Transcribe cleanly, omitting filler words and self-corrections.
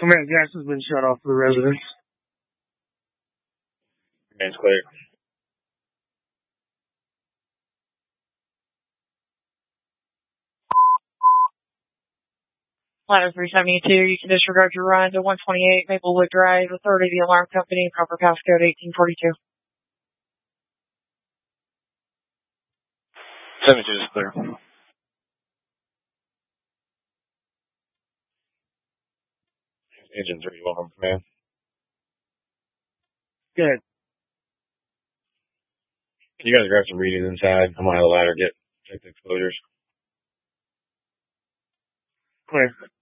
Command, gas has been shut off for the residents. Command's clear. Ladder 372, you can disregard your run to 128 Maplewood Drive, Authority of the Alarm Company, proper passcode 1842. 72 is clear. Engine 3, welcome, command. Good. Can you guys grab some readings inside? I'm gonna have the ladder check the exposures. Clear.